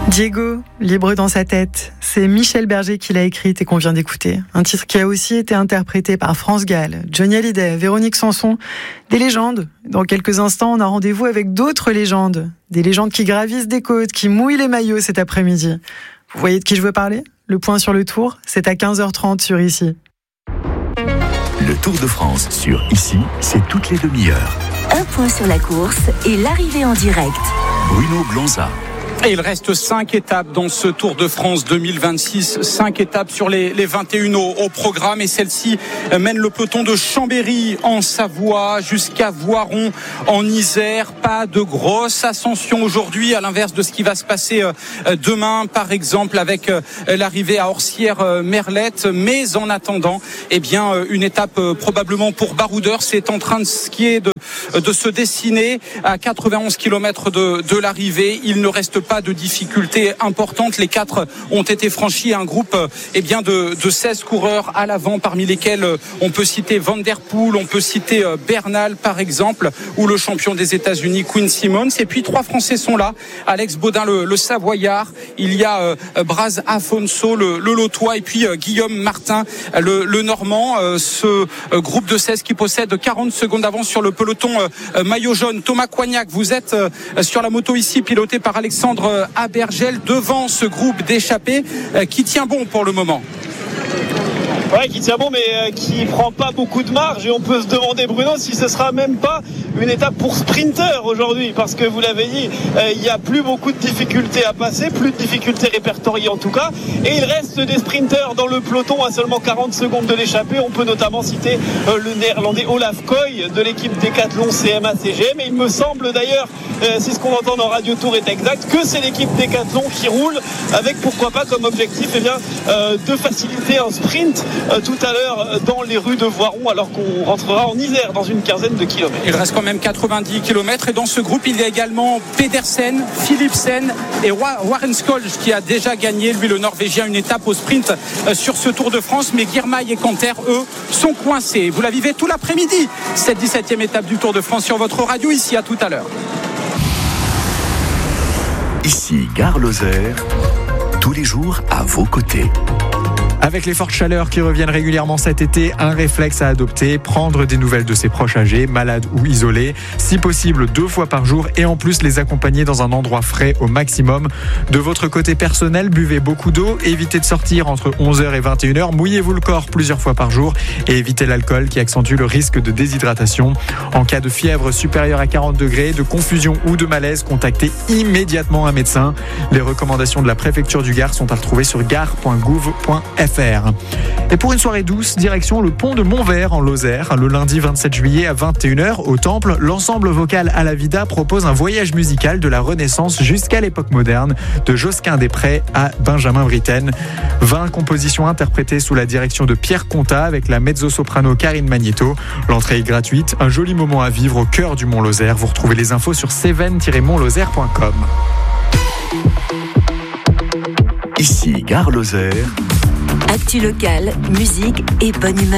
Diego, libre dans sa tête. C'est Michel Berger qui l'a écrite et qu'on vient d'écouter. Un titre qui a aussi été interprété par France Gall, Johnny Hallyday, Véronique Sanson. Des légendes. Dans quelques instants, on a rendez-vous avec d'autres légendes. Des légendes qui gravissent des côtes, qui mouillent les maillots cet après-midi. Vous voyez de qui je veux parler ? Le point sur le Tour, c'est à 15h30 sur Ici. Le Tour de France sur Ici, c'est toutes les demi-heures. Un point sur la course et l'arrivée en direct. Bruno Blanza. Et il reste 5 étapes dans ce Tour de France 2026, 5 étapes sur les 21 au programme, et celle-ci mène le peloton de Chambéry en Savoie jusqu'à Voiron en Isère. Pas de grosse ascension aujourd'hui, à l'inverse de ce qui va se passer demain par exemple avec l'arrivée à Orsières-Merlette, mais en attendant une étape probablement pour baroudeurs. C'est en train de skier de se dessiner à 91 km de l'arrivée. Il ne reste pas de difficultés importantes. Les 4 ont été franchis. Un groupe de 16 coureurs à l'avant, parmi lesquels on peut citer Van Der Poel, on peut citer Bernal par exemple, ou le champion des États-Unis Quinn Simmons. Et puis 3 Français sont là. Alex Baudin, le Savoyard. Il y a Braz Afonso, le Lotois, et puis Guillaume Martin, le Normand. Ce groupe de 16 qui possède 40 secondes d'avance sur le peloton maillot jaune. Thomas Coignac, vous êtes sur la moto ici, piloté par Alexandre Abergel, devant ce groupe d'échappés qui tient bon pour le moment. Ouais, qui tient bon, mais qui prend pas beaucoup de marge, et on peut se demander, Bruno, si ce sera même pas une étape pour sprinter aujourd'hui, parce que vous l'avez dit, il y a plus beaucoup de difficultés à passer, plus de difficultés répertoriées en tout cas, et il reste des sprinters dans le peloton à seulement 40 secondes de l'échappée. On peut notamment citer le néerlandais Olaf Koy de l'équipe Decathlon CMA-CGM, et il me semble d'ailleurs, si ce qu'on entend dans Radio Tour est exact, que c'est l'équipe Decathlon qui roule avec, pourquoi pas, comme objectif de faciliter un sprint tout à l'heure dans les rues de Voiron, alors qu'on rentrera en Isère dans une quinzaine de kilomètres. Il reste quand même 90 km, et dans ce groupe il y a également Pedersen, Philipsen et Warren Scholes qui a déjà gagné, lui le Norvégien, une étape au sprint sur ce Tour de France. Mais Girmay et Canter, eux, sont coincés. Vous la vivez tout l'après-midi, cette 17e étape du Tour de France sur votre radio. Ici, à tout à l'heure. Ici, Gare Lozère, tous les jours à vos côtés. Avec les fortes chaleurs qui reviennent régulièrement cet été, un réflexe à adopter, prendre des nouvelles de ses proches âgés, malades ou isolés, si possible 2 fois par jour, et en plus les accompagner dans un endroit frais au maximum. De votre côté personnel, buvez beaucoup d'eau, évitez de sortir entre 11h et 21h, mouillez-vous le corps plusieurs fois par jour et évitez l'alcool qui accentue le risque de déshydratation. En cas de fièvre supérieure à 40 degrés, de confusion ou de malaise, contactez immédiatement un médecin. Les recommandations de la préfecture du Gard sont à retrouver sur gare.gouv.fr. Et pour une soirée douce, direction le pont de Montvert en Lozère. Le lundi 27 juillet à 21h au Temple, l'ensemble vocal À la Vida propose un voyage musical de la Renaissance jusqu'à l'époque moderne, de Josquin des Prés à Benjamin Britten. 20 compositions interprétées sous la direction de Pierre Contat avec la mezzo-soprano Karine Magneto. L'entrée est gratuite, un joli moment à vivre au cœur du Mont-Lozère. Vous retrouvez les infos sur cévennes-montlozère.com. Ici, Gare Lozère. Actu locale, musique et bonne humeur.